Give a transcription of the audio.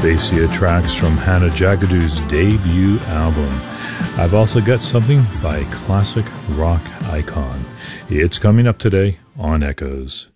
Aspasia tracks from Hannah Jagadoo's debut album. I've also got something by classic rock icon. It's coming up today on Echoes.